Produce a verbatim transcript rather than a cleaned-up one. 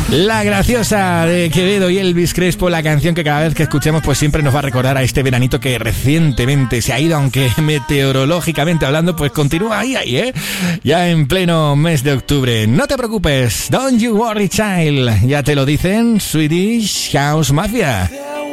La graciosa de Quevedo y Elvis Crespo, la canción que cada vez que escuchemos pues siempre nos va a recordar a este veranito que recientemente se ha ido, aunque meteorológicamente hablando pues continúa ahí, ahí, ¿eh? Ya en pleno mes de octubre. No te preocupes, don't you worry child, ya te lo dicen Swedish House Mafia.